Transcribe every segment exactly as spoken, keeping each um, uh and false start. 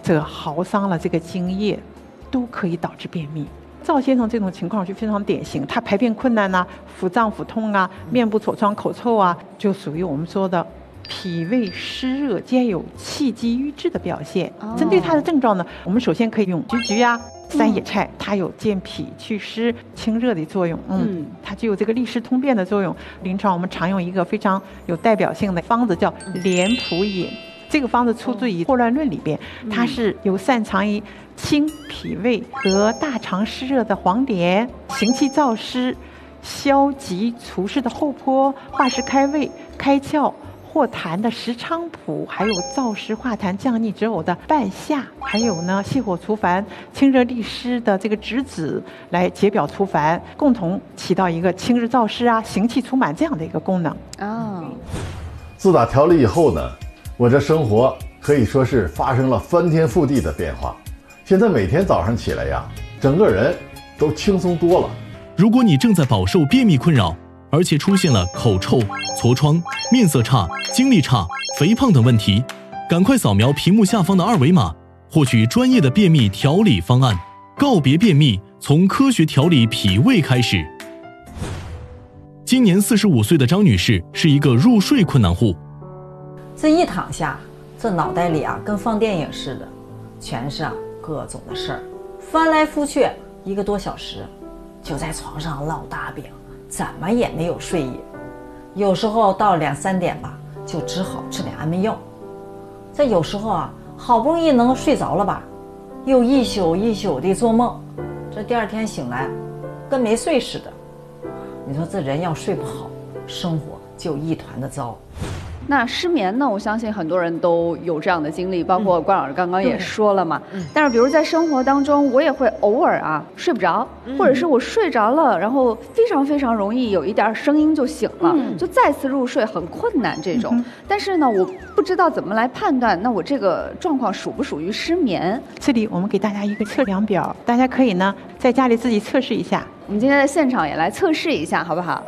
则耗伤了这个津液，都可以导致便秘。赵先生这种情况就非常典型，他排便困难呐、啊，腹胀腹痛啊，面部痤疮口臭啊，就属于我们说的脾胃湿热兼有气机瘀滞的表现。哦、针对他的症状呢，我们首先可以用菊菊呀、三野菜，它有健脾祛湿、清热的作用。嗯，它具有这个利湿通便的作用。临床我们常用一个非常有代表性的方子叫莲蒲饮。这个方子出自于《霍乱论》里边，它是由擅长于清脾胃和大肠湿热的黄连、行气燥湿、消积除湿的厚朴、化湿开胃、开窍化痰的石菖蒲，还有燥湿化痰降逆止呕的半夏，还有呢泻火除烦、清热利湿的这个栀子来解表除烦，共同起到一个清热燥湿啊、行气除满这样的一个功能。 哦， 自打调理以后呢，我这生活可以说是发生了翻天覆地的变化。现在每天早上起来呀，整个人都轻松多了。 如果你正在饱受便秘困扰，而且出现了口臭、痤疮、面色差、精力差、肥胖等问题，赶快扫描屏幕下方的二维码，获取专业的便秘调理方案。告别便秘，从科学调理脾胃开始。今年四十五岁的张女士是一个入睡困难户。 这一躺下，这脑袋里啊跟放电影似的，全是啊各种的事儿，翻来覆去一个多小时，就在床上烙大饼，怎么也没有睡意。有时候到两三点吧，就只好吃点安眠药。这有时候啊，好不容易能睡着了吧，又一宿一宿的做梦，这第二天醒来，跟没睡似的。你说这人要睡不好，生活就一团的糟。 那失眠呢？我相信很多人都有这样的经历，包括关老师刚刚也说了嘛。嗯、但是，比如在生活当中，我也会偶尔啊睡不着，嗯、或者是我睡着了，然后非常非常容易有一点声音就醒了，嗯、就再次入睡很困难这种。嗯、但是呢，我不知道怎么来判断，那我这个状况属不属于失眠？ 这里我们给大家一个测量表，大家可以呢在家里自己测试一下。 我们今天在现场也来测试一下，好不好？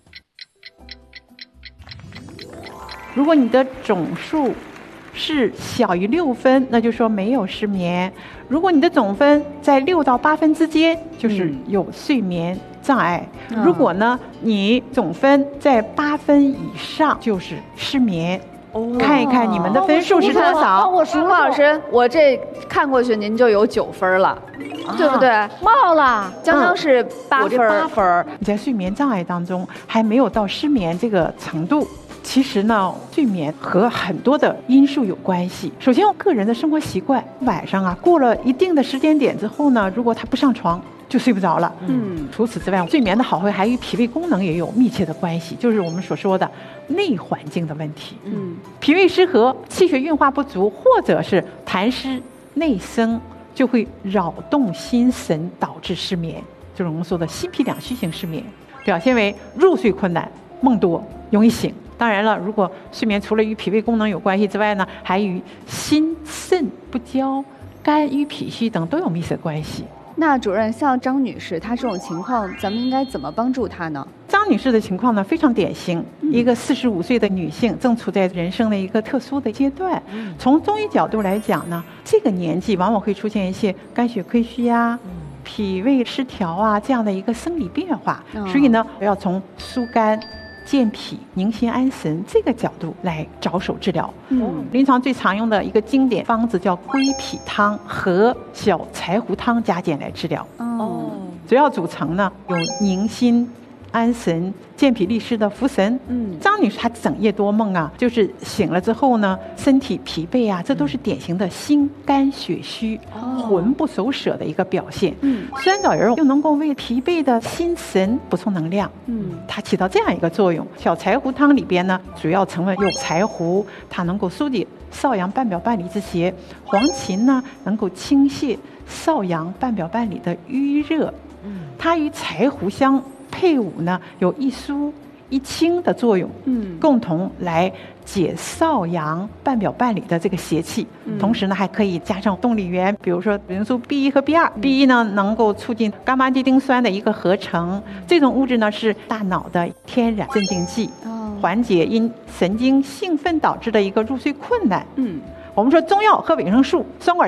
如果你的总数是小于六分，那就说没有失眠；如果你的总分在六到八分之间，就是有睡眠障碍；嗯、如果呢你总分在八分以上，就是失眠。哦、看一看你们的分数是多少？ 我数老老师，我这看过去您就有九分了，啊、对不对？冒了，将将是八分。 八分，你在睡眠障碍当中还没有到失眠这个程度。其实呢，睡眠和很多的因素有关系。首先，个人的生活习惯，晚上啊过了一定的时间点之后呢，如果他不上床，就睡不着了。嗯，除此之外，睡眠的好坏还与脾胃功能也有密切的关系，就是我们所说的内环境的问题。嗯，脾胃失和、气血运化不足，或者是痰湿内生，就会扰动心神，导致失眠，就是我们说的心脾两虚型失眠，表现为入睡困难、梦多、容易醒。当然了，如果睡眠除了与脾胃功能有关系之外呢，还与心肾不交、肝郁脾虚等都有密切关系。 那主任，像张女士她这种情况，咱们应该怎么帮助她呢？ 张女士的情况呢非常典型，嗯、一个四十五岁的女性，正处在人生的一个特殊的阶段。嗯、从中医角度来讲呢，这个年纪往往会出现一些肝血亏虚呀、嗯、脾胃失调啊这样的一个生理变化，哦、所以呢，要从疏肝、健脾、宁心安神这个角度来着手治疗。嗯，临床最常用的一个经典方子叫归脾汤和小柴胡汤加减来治疗。哦，主要组成呢有宁心安神、健脾利湿的茯神。嗯，张女士她整夜多梦啊，就是醒了之后呢，身体疲惫啊，这都是典型的心肝血虚、哦、魂不守舍的一个表现。嗯，酸枣仁又能够为疲惫的心神补充能量。嗯，它起到这样一个作用。小柴胡汤里边呢，主要成分有柴胡，它能够疏解少阳半表半里之邪；黄芩呢，能够清泻少阳半表半里的瘀热。嗯，它与柴胡香配伍呢，有一疏一清的作用，嗯，共同来解少阳半表半里的这个邪气。嗯、同时呢，还可以加上动力源，比如说维生素 B 一 和 B 二。嗯、B 一呢，能够促进伽马地丁酸的一个合成，这种物质呢是大脑的天然镇静剂，哦、缓解因神经兴奋导致的一个入睡困难。嗯，我们说中药和维生素双管